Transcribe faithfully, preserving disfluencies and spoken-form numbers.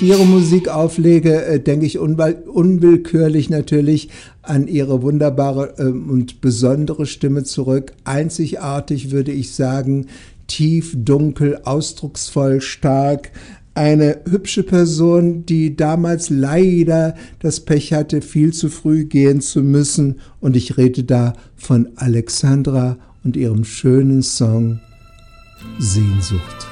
ihre Musik auflege, äh, denke ich unweill- unwillkürlich natürlich an ihre wunderbare äh, und besondere Stimme zurück. Einzigartig würde ich sagen, tief, dunkel, ausdrucksvoll, stark. Eine hübsche Person, die damals leider das Pech hatte, viel zu früh gehen zu müssen. Und ich rede da von Alexandra und ihrem schönen Song Sehnsucht.